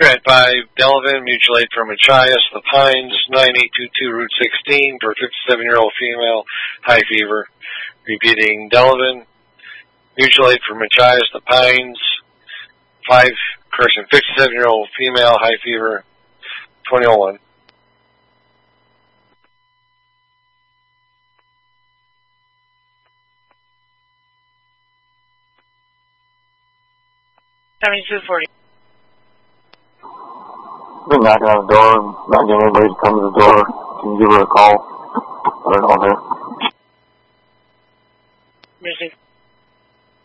Red 5, Delavan, mutual aid for Machias, The Pines, 9822 Route 16 for 57-year-old female, high fever. Repeating, Delavan, mutual aid for Machias, The Pines, 57-year-old female, high fever, 2001. Been knocking on the door, not getting anybody to come to the door. Can you give her a call? I don't know.